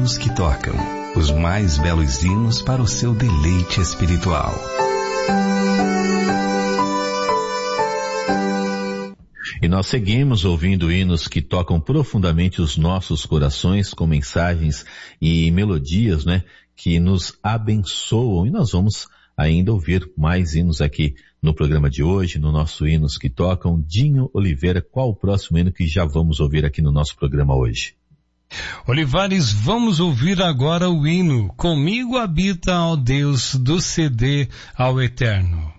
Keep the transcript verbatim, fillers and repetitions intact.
hinos que tocam, os mais belos hinos para o seu deleite espiritual. E nós seguimos ouvindo hinos que tocam profundamente os nossos corações, com mensagens e melodias, né, que nos abençoam. E nós vamos ainda ouvir mais hinos aqui no programa de hoje, no nosso Hinos que Tocam. Dinho Oliveira, qual o próximo hino que já vamos ouvir aqui no nosso programa hoje? Olivares, vamos ouvir agora o hino Comigo Habita, ó Deus, do C D ao Eterno.